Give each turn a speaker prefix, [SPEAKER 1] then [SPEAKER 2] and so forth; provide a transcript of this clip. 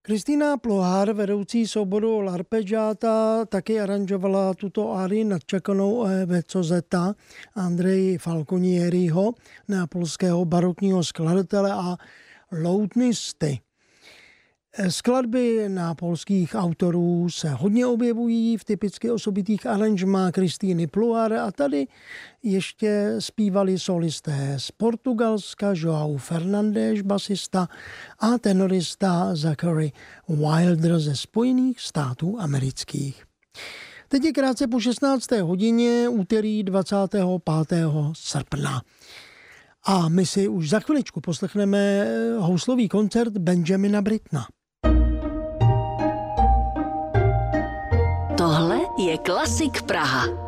[SPEAKER 1] Kristýna Plohár, vedoucí souboru L'Arpeggiata, taky aranžovala tuto árii nadčekanou Vezzozeta Andreji Falconieriho, neapolského barokního skladatele a loutnisty. Skladby neapolských autorů se hodně objevují v typicky osobitých aranžmách Kristýny Plohár a tady ještě zpívali solisté z Portugalska, João Fernandes, basista a tenorista Zachary Wilder ze Spojených států amerických. Teď je krátce po 16. hodině, úterý 25. srpna. A my si už za chviličku poslechneme houslový koncert Benjamina Brittona.
[SPEAKER 2] Tohle je Klasik Praha.